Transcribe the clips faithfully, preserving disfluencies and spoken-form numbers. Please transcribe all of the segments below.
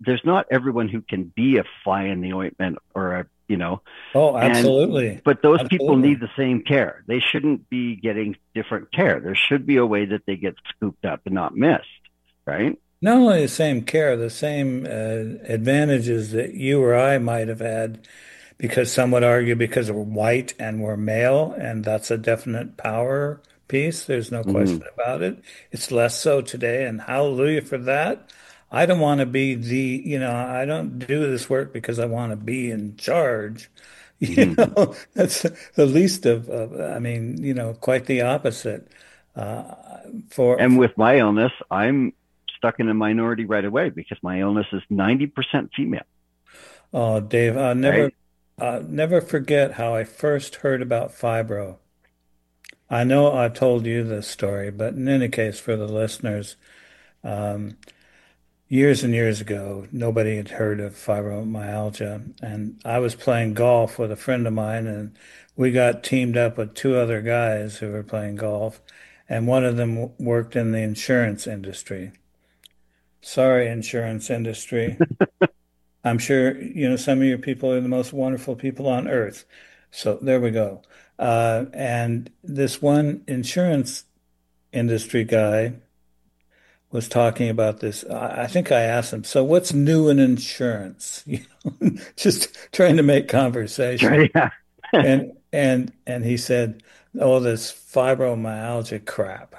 there's not everyone who can be a fly in the ointment or a, you know, Oh, and, absolutely. but those people need Absolutely. the same care. They shouldn't be getting different care. There should be a way that they get scooped up and not missed, right? Not only the same care, the same uh, advantages that you or I might have had, because some would argue because we're white and we're male, and that's a definite power piece. There's no Mm-hmm. question about it. It's less so today, and hallelujah for that. I don't want to be the, you know, I don't do this work because I want to be in charge. You Mm-hmm. know, that's the least of, of I mean, you know, quite the opposite. Uh, for, And for with my illness, I'm stuck in a minority right away because my illness is ninety percent female, Oh, Dave, I'll never, right? uh, never forget how I first heard about fibro. I know I told you this story, but in any case, for the listeners, um, years and years ago, nobody had heard of fibromyalgia, and I was playing golf with a friend of mine, and we got teamed up with two other guys who were playing golf, and one of them w- worked in the insurance industry. Sorry, insurance industry. I'm sure, you know, some of your people are the most wonderful people on earth. So there we go. Uh, and this one insurance industry guy was talking about this. I I think I asked him, so what's new in insurance? You know, just trying to make conversation. Right? Yeah. And and and he said, oh, this fibromyalgia crap.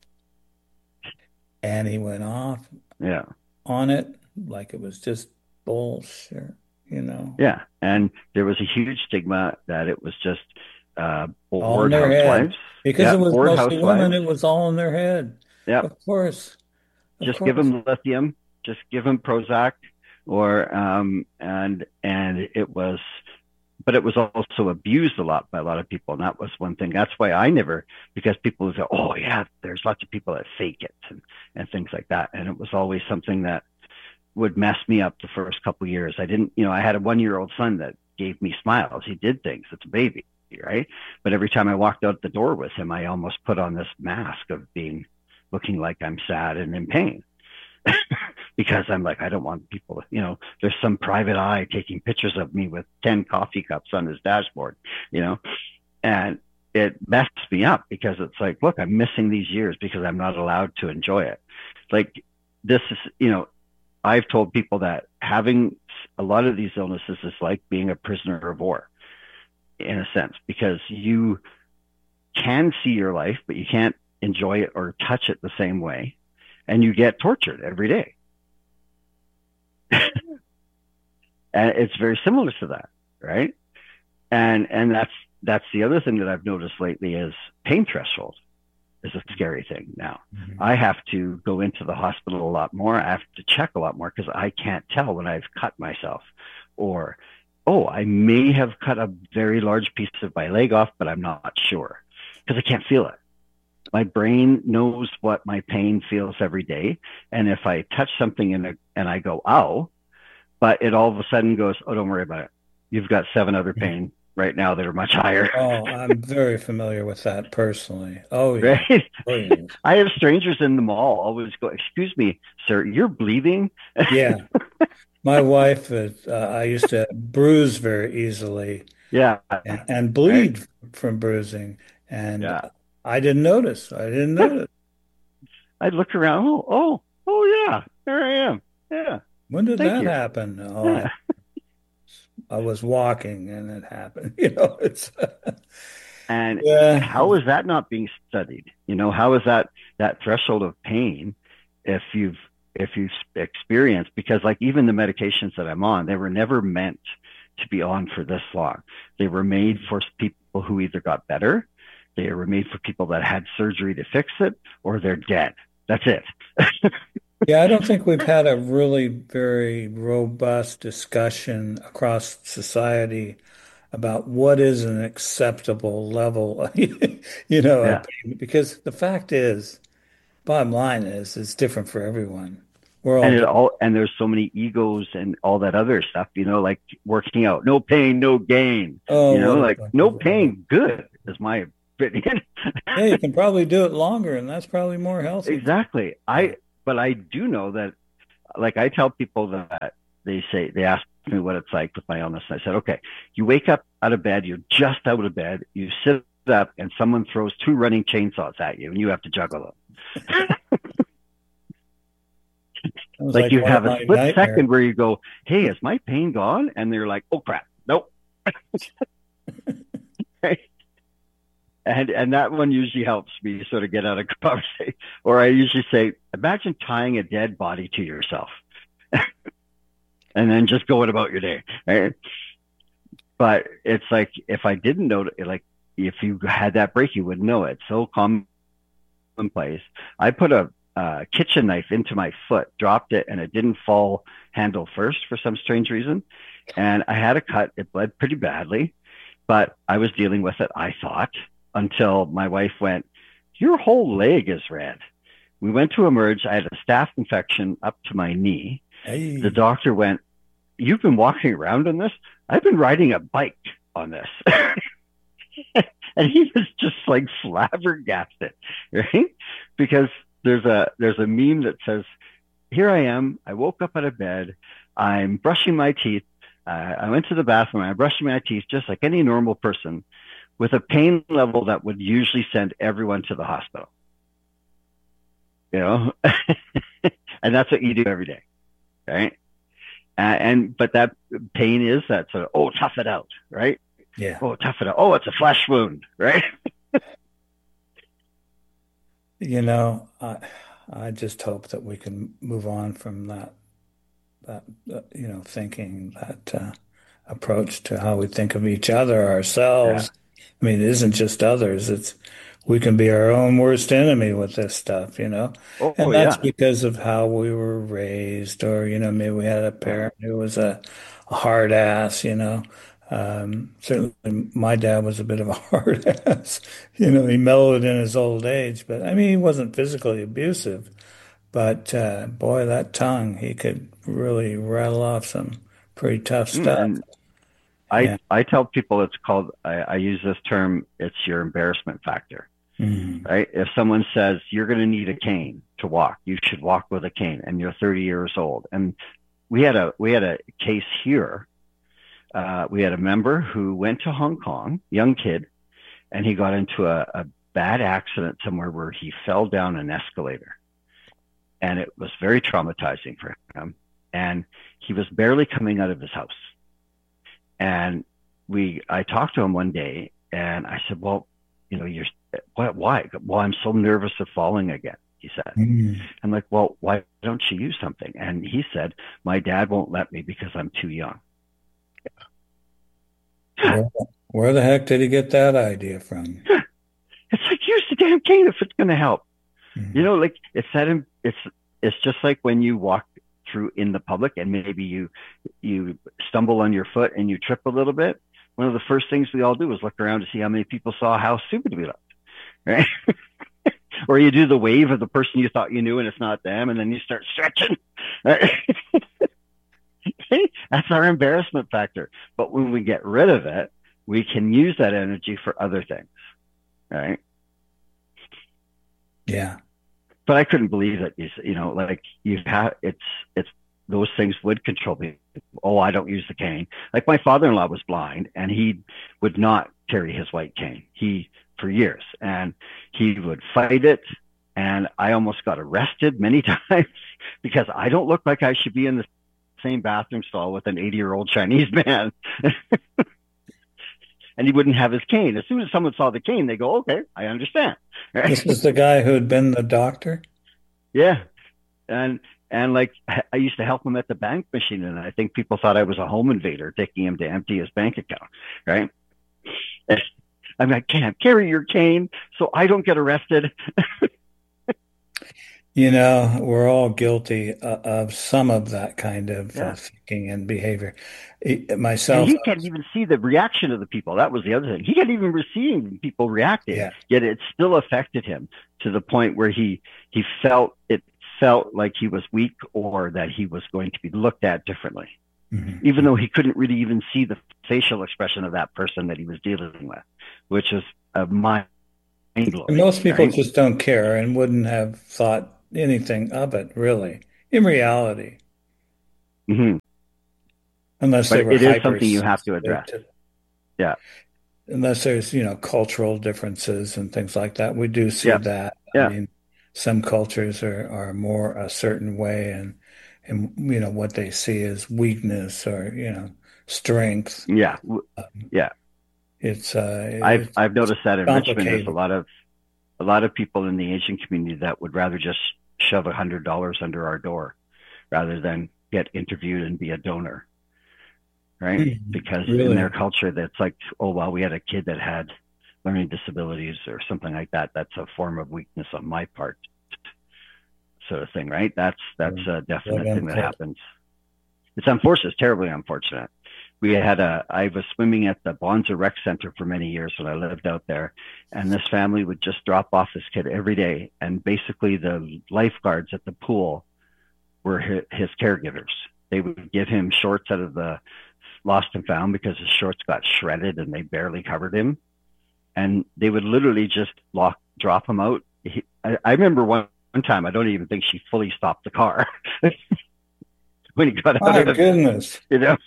And he went off Yeah. on it like it was just bullshit, you know. Yeah. And there was a huge stigma that it was just uh, All in bored their head. housewives. Because Yeah. it was Bored mostly women, housewives. it was all in their head. Yeah. Of course. Of Just give course. them lithium. Just give them Prozac, or um, and and it was, but it was also abused a lot by a lot of people, and that was one thing. That's why I never, because people would say, "Oh yeah, there's lots of people that fake it," and and things like that, and it was always something that would mess me up the first couple of years. I didn't, you know, I had a one year old son that gave me smiles. He did things. It's a baby, right? But every time I walked out the door with him, I almost put on this mask of being, looking like I'm sad and in pain. Because I'm like, I don't want people to, you know, there's some private eye taking pictures of me with ten coffee cups on his dashboard, you know, and it messed me up because it's like, look, I'm missing these years because I'm not allowed to enjoy it. Like, this is, you know, I've told people that having a lot of these illnesses is like being a prisoner of war in a sense, because you can see your life, but you can't enjoy it or touch it the same way. And you get tortured every day. And it's very similar to that, right? And and that's that's the other thing that I've noticed lately is pain threshold is a scary thing now. Mhm. I have to go into the hospital a lot more. I have to check a lot more because I can't tell when I've cut myself, or, oh, I may have cut a very large piece of my leg off, but I'm not sure because I can't feel it. My brain knows what my pain feels every day. And if I touch something and, and I go, ow, but it all of a sudden goes, oh, don't worry about it. You've got seven other pain right now that are much higher. Oh, I'm very familiar with that personally. Oh, yeah. Right? Oh, yeah. I have strangers in the mall always go, excuse me, sir, you're bleeding? Yeah. My wife, is, uh, I used to bruise very easily Yeah. and, and Right? bleed from bruising. And Yeah. I didn't notice. I didn't notice. I'd look around. Oh, oh, oh, yeah, there I am. Yeah. When did Thank that you. happen? Oh, I, Yeah. I was walking and it happened. You know, it's And yeah. how is that not being studied? You know, how is that that threshold of pain if you've if you've experienced, because like even the medications that I'm on, they were never meant to be on for this long. They were made for people who either got better, they were made for people that had surgery to fix it, or they're dead. That's it. Yeah, I don't think we've had a really very robust discussion across society about what is an acceptable level, you know, of Yeah. payment. Because the fact is, bottom line is, it's different for everyone. We're all And it different. all and there's so many egos and all that other stuff, you know, like working out, no pain, no gain. Oh, You know, what a like bunch no of rubbish. pain, good is my opinion. Yeah, you can probably do it longer, and that's probably more healthy. Exactly. Yeah. I but I do know that like I tell people that they say, they ask me what it's like with my illness. And I said, okay, you wake up out of bed, you're just out of bed, you sit up and someone throws two running chainsaws at you and you have to juggle them. Like like you one of have a my split nightmares. second where you go, hey, is my pain gone? And they're like, oh crap, nope. and and that one usually helps me sort of get out of conversation. Or I usually say, imagine tying a dead body to yourself and then just going about your day. Right? But it's like if I didn't know, like if you had that break, you would know it. So commonplace. I put a uh, kitchen knife into my foot, dropped it, and it didn't fall handle first for some strange reason. And I had a cut. It bled pretty badly, but I was dealing with it, I thought, until my wife went, your whole leg is red. We went to Emerge. I had a staph infection up to my knee. Hey, The doctor went, you've been walking around on this? I've been riding a bike on this. And he was just like flabbergasted, right? Because there's a there's a meme that says, here I am. I woke up out of bed. I'm brushing my teeth. Uh, I went to the bathroom. I'm brushing my teeth just like any normal person with a pain level that would usually send everyone to the hospital. You know? And that's what you do every day, right? Uh, and but that pain is that sort of, oh, tough it out, right? yeah. Oh, tough it out. Oh, it's a flesh wound, right? You know, I I just hope that we can move on from that that uh, you know thinking that uh, approach to how we think of each other, Yeah. ourselves. I mean, it isn't just others. It's we can be our own worst enemy with this stuff, you know. Oh, And that's yeah. because of how we were raised, or you know, maybe we had a Yeah. parent who was a, a hard ass, you know. Um, certainly, my dad was a bit of a hard ass. You know, he mellowed in his old age, but I mean, he wasn't physically abusive. But uh, boy, that tongue, he could really rattle off some pretty tough Mm, stuff. And I Yeah. I tell people it's called, I, I use this term, it's your embarrassment factor, Mm. right? If someone says you're going to need a cane to walk, you should walk with a cane, and you're thirty years old. And we had a we had a case here. Uh, we had a member who went to Hong Kong, young kid, and he got into a, a bad accident somewhere where he fell down an escalator, and it was very traumatizing for him. And he was barely coming out of his house. And we, I talked to him one day, and I said, "Well, you know, you're why? Why? Well, I'm so nervous of falling again." He said. Mm. I'm like, "Well, why don't you use something?" And he said, "My dad won't let me because I'm too young." Where, where the heck did he get that idea from? It's like, use the damn cane if it's going to help. You Mm. know, like it's that. It's it's just like when you walk through in the public and maybe you you stumble on your foot and you trip a little bit. One of the first things we all do is look around to see how many people saw how stupid we looked, right? Or you do the wave of the person you thought you knew and it's not them, and then you start stretching. Right? That's our embarrassment factor. But when we get rid of it, we can use that energy for other things, right? Yeah. But I couldn't believe that you, you know, like you have, it's, it's, those things would control me. Oh, I don't use the cane. Like my father-in-law was blind and he would not carry his white cane. He, for years, and he would fight it. And I almost got arrested many times because I don't look like I should be in the same bathroom stall with an eighty year old Chinese man. And he wouldn't have his cane. As soon as someone saw the cane, they go, okay, I understand. This is the guy who had been the doctor. Yeah. And, and like I used to help him at the bank machine. And I think people thought I was a home invader taking him to empty his bank account. Right. And I'm like, can't carry your cane so I don't get arrested. You know, we're all guilty uh, of some of that kind of uh, Yeah. thinking and behavior. It- And myself, he can't even see the reaction of the people. That was the other thing. He can't even see people reacting, yeah. yet it still affected him to the point where he, he felt, it felt like he was weak or that he was going to be looked at differently, Mhm. even though he couldn't really even see the facial expression of that person that he was dealing with, which is a mind And blowing, most people right? just don't care and wouldn't have thought anything of it, really. in reality, Hmm. unless they But were it is something you have to hypersensitive address. to, Yeah. unless there's, you know, cultural differences and things like that. We do see Yeah. that. I Yeah. mean, some cultures are, are more a certain way and and you know what they see as weakness or, you know, strength. Yeah. W- Um, Yeah. it's uh I've it's I've noticed that in Richmond, there's a complicated. lot of a lot of people in the Asian community that would rather just shove a hundred dollars under our door rather than get interviewed and be a donor, right? Mm, Because in their really? culture, that's like, oh well, we had a kid that had learning disabilities or something like that. That's a form of weakness on my part, sort of thing, right? That's that's Quote a definite thing that unquote. happens. It's unfortunate. It's terribly unfortunate. We had a, I was swimming at the Bonza Rec Center for many years when I lived out there. And this family would just drop off this kid every day. And basically the lifeguards at the pool were his, his caregivers. They would give him shorts out of the lost and found because his shorts got shredded and they barely covered him. And they would literally just lock, drop him out. He, I, I remember one, one time, I don't even think she fully stopped the car when he got out My of it, goodness. you know?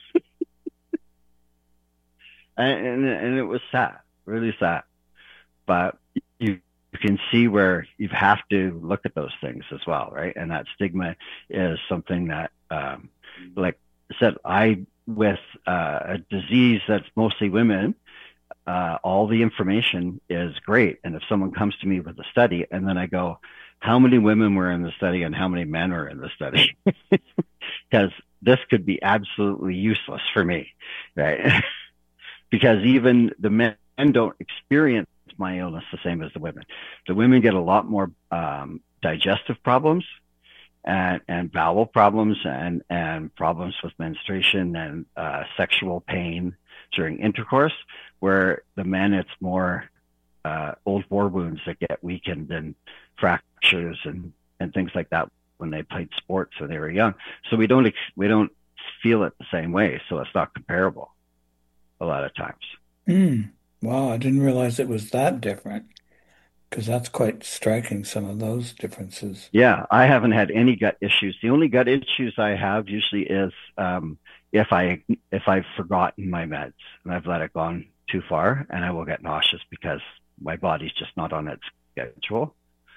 and, and and it was sad, really sad. But you you can see where you have to look at those things as well, right? And that stigma is something that, um, like I said, I with uh, a disease that's mostly women, uh, all the information is great. And if someone comes to me with a study, and then I go, how many women were in the study and how many men are in the study? Because this could be absolutely useless for me, right? Because even the men don't experience my illness the same as the women. The women get a lot more um, digestive problems and, and bowel problems and, and problems with menstruation and uh, sexual pain during intercourse, where the men, it's more uh, old war wounds that get weakened and fractures and, and things like that when they played sports when they were young. So we don't, we don't feel it the same way. So it's not comparable a lot of times. Mm. Wow, I didn't realize it was that different because that's quite striking, some of those differences. Yeah, I haven't had any gut issues. The only gut issues I have usually is um, if I if I've forgotten my meds and I've let it gone too far, and I will get nauseous because my body's just not on its schedule.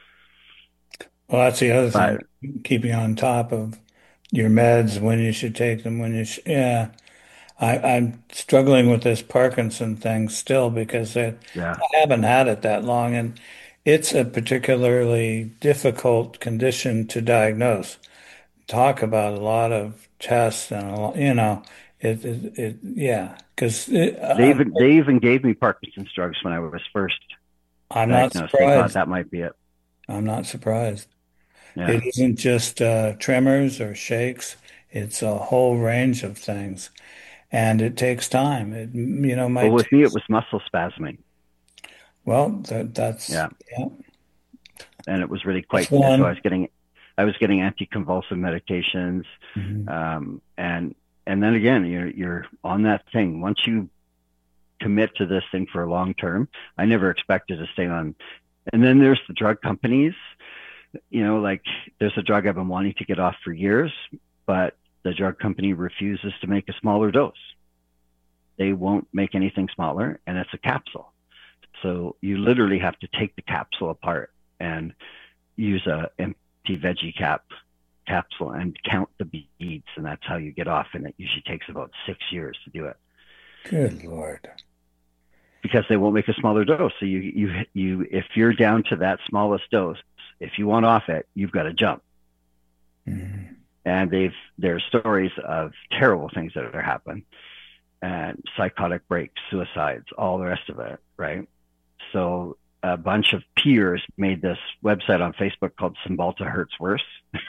Well, that's the other thing, But keeping on top of your meds, when you should take them, when you sh yeah. I, I'm struggling with this Parkinson thing still because I, yeah, I haven't had it that long, and it's a particularly difficult condition to diagnose. Talk about a lot of tests and a lot, you know, it, it, it yeah, because they I'm even they even gave me Parkinson's drugs when I was first I'm not diagnosed. They thought surprised. that might be it. I'm not surprised. Yeah. It isn't just uh, tremors or shakes. It's a whole range of things, and it takes time. It, you know, Well, might with take, me, it was muscle spasming. well, that that's Yeah, yeah, and it was really that's quite. So I was one. getting I was getting anticonvulsant medications, Mhm. um, and and then again, you're you're on that thing. Once you commit to this thing for a long term, I never expected to stay on. And then there's the drug companies. You know, like there's a drug I've been wanting to get off for years, but the drug company refuses to make a smaller dose. They won't make anything smaller, and it's a capsule. So you literally have to take the capsule apart and use a empty veggie cap capsule and count the beads, and that's how you get off. And it usually takes about six years to do it Good Lord. because they won't make a smaller dose. So you you you if you're down to that smallest dose, if you want off it, you've got to jump. Mhm. And they've there's stories of terrible things that have happened and psychotic breaks, suicides, all the rest of it, right? So a bunch of peers made this website on Facebook called Cymbalta Hurts Worse.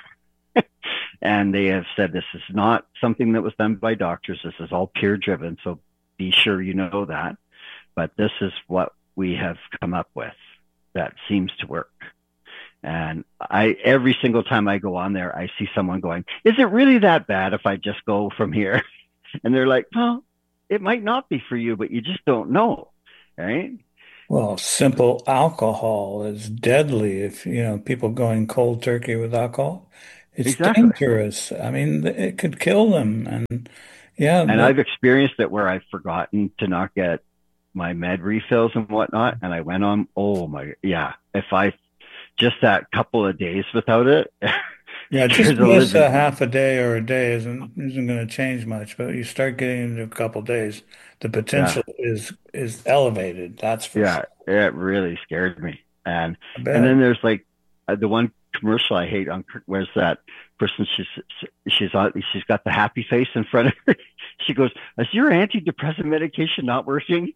And they have said this is not something that was done by doctors. This is all peer driven. So be sure you know that. But this is what we have come up with that seems to work. And I, every single time I go on there, I see someone going, is it really that bad if I just go from here? And they're like, well, it might not be for you, but you just don't know. Right. Well, simple alcohol is deadly if, you know, people going cold turkey with alcohol. It's exactly. dangerous. I mean, it could kill them. And yeah, And the, I've experienced it where I've forgotten to not get my med refills and whatnot. And I went on, oh my, yeah, if I just that couple of days without it. yeah, just miss a half a day or a day isn't isn't going to change much. But you start getting into a couple of days, the potential yeah. is is elevated. That's for yeah, sure. it really scared me. And I bet. and then there's like uh, the one commercial I hate on where's that person she's she's on she's got the happy face in front of her. She goes, "Is your antidepressant medication not working?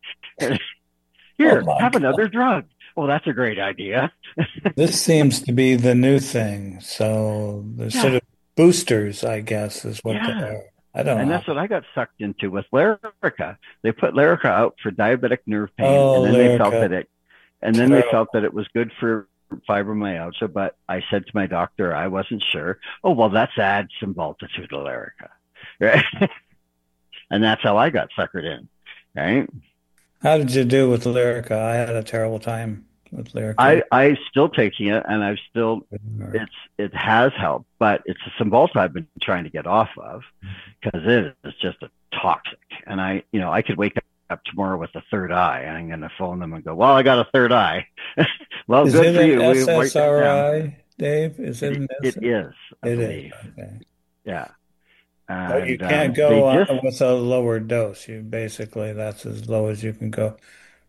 Here, Oh have God. another drug." Well, that's a great idea. This seems to be the new thing. So the Yeah. sort of boosters, I guess, is what Yeah. they are. I don't And know. that's what I got sucked into with Lyrica. They put Lyrica out for diabetic nerve pain, Oh, and then they felt Lyrica. that it, and then they Terrible. felt that it was good for fibromyalgia. But I said to my doctor, I wasn't sure. Oh, well, let's add Cymbalta to the Lyrica, right? And that's how I got suckered in, right? How did you do with Lyrica? I had a terrible time with Lyrica. I I still taking it, and I've still it's it has helped, but it's a Cymbalta I've been trying to get off of because it is just a toxic. And I, you know, I could wake up tomorrow with a third eye, and I'm going to phone them and go, "Well, I got a third eye." Well, Is good it for you. an We worked it down. S S R I, Dave? Is it an It, it is, I It believe. is. Okay. Yeah. But you And can't um, go they on just, with a lower dose. You basically, that's as low as you can go.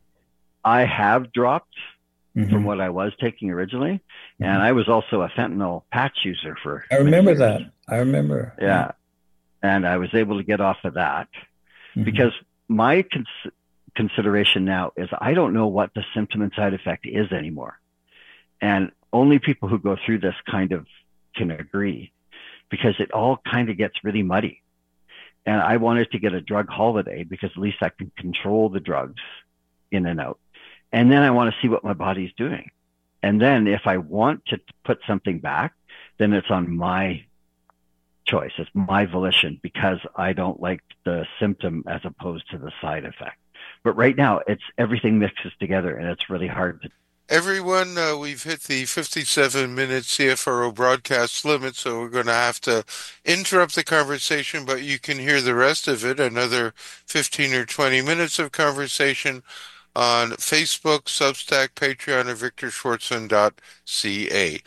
I have dropped from Mhm. what I was taking originally, and I was also a fentanyl patch user for I many remember years. that. I remember. Yeah. And I was able to get off of that Mhm. because my cons- consideration now is I don't know what the symptom and side effect is anymore. And only people who go through this kind of can agree because it all kind of gets really muddy. And I wanted to get a drug holiday because at least I can control the drugs in and out. And then I want to see what my body's doing. And then if I want to put something back, then it's on my choice. It's my volition because I don't like the symptom as opposed to the side effect. But right now, it's everything mixes together, and it's really hard to. Everyone, uh, we've hit the fifty-seven minute C F R O broadcast limit, so we're going to have to interrupt the conversation, but you can hear the rest of it, another fifteen or twenty minutes of conversation on Facebook, Substack, Patreon, and victor schwartzman dot c a.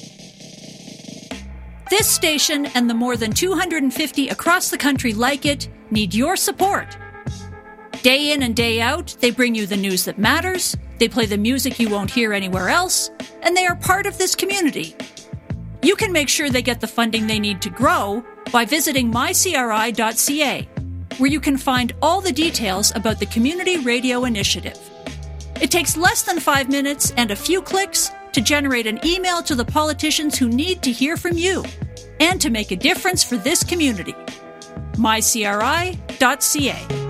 This station and the more than two hundred fifty across the country like it need your support. Day in and day out, they bring you the news that matters, they play the music you won't hear anywhere else, and they are part of this community. You can make sure they get the funding they need to grow by visiting my c r i dot c a, where you can find all the details about the Community Radio Initiative. It takes less than five minutes and a few clicks to generate an email to the politicians who need to hear from you and to make a difference for this community. my c r i dot c a